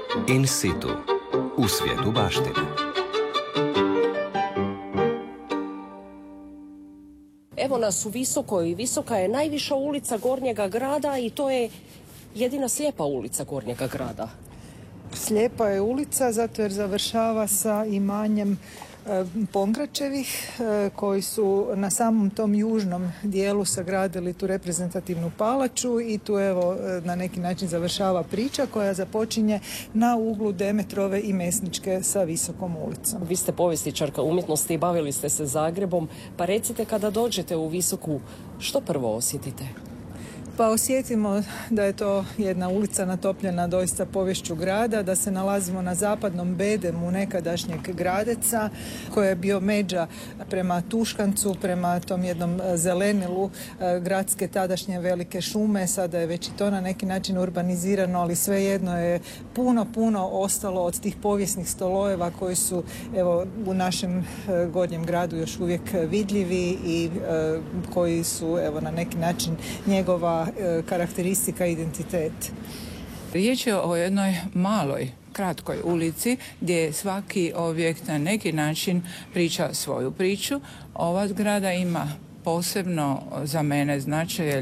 In situ, u svijetu baštine. Evo nas u Visokoj. Visoka je najviša ulica Gornjega grada i to je jedina slijepa ulica Gornjega grada. Slijepa je ulica zato jer završava sa imanjem Pongračevih koji su na samom tom južnom dijelu sagradili tu reprezentativnu palaču i tu evo na neki način završava priča koja započinje na uglu Demetrove i Mesničke sa Visokom ulicom. Vi ste povjesničarka umjetnosti i bavili ste se Zagrebom, pa recite kada dođete u Visoku, što prvo osjetite? Pa osjetimo da je to jedna ulica natopljena doista poviješću grada, da se nalazimo na zapadnom bedemu nekadašnjeg Gradeca koji je bio međa prema Tuškancu, prema tom jednom zelenilu gradske tadašnje velike šume. Sada je već i to na neki način urbanizirano, ali svejedno je puno ostalo od tih povijesnih stolojeva koji su evo u našem Gornjem gradu još uvijek vidljivi i koji su evo na neki način njegova karakteristika, identitet. Riječ je o jednoj maloj, kratkoj ulici gdje svaki objekt na neki način priča svoju priču. Ova zgrada ima posebno za mene značaj